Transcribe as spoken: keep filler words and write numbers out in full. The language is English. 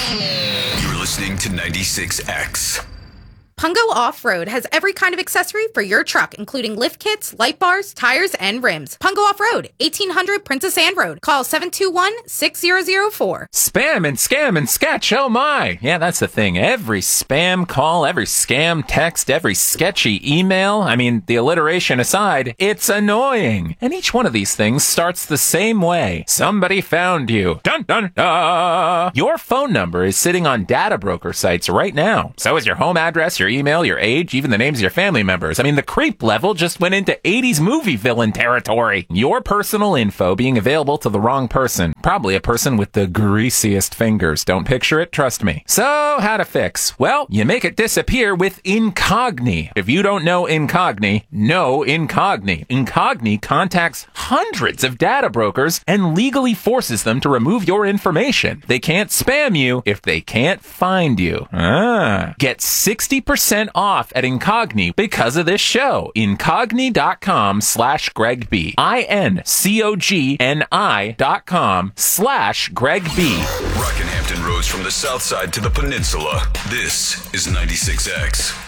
You're listening to ninety-six X. Pungo Off-Road has every kind of accessory for your truck, including lift kits, light bars, tires, and rims. Pungo Off-Road, eighteen hundred Princess Anne Road. Call seven two one, six zero zero four. Spam and scam and sketch, oh my. Yeah, that's the thing. Every spam call, every scam text, every sketchy email, I mean, the alliteration aside, it's annoying. And each one of these things starts the same way. Somebody found you. Dun dun dun. Your phone number is sitting on data broker sites right now. So is your home address, your email, your age, even the names of your family members. I mean, the creep level just went into eighties movie villain territory. Your personal info being available to the wrong person. Probably a person with the greasiest fingers. Don't picture it, trust me. So, how to fix? Well, you make it disappear with Incogni. If you don't know Incogni, know Incogni. Incogni contacts hundreds of data brokers and legally forces them to remove your information. They can't spam you if they can't find you. Ah. Get sixty percent off at Incogni because of this show. Incogni.com slash Greg B. I-N-C-O-G-N-I dot com slash Greg B. Rockinhampton Roads from the south side to the peninsula. This is ninety-six X.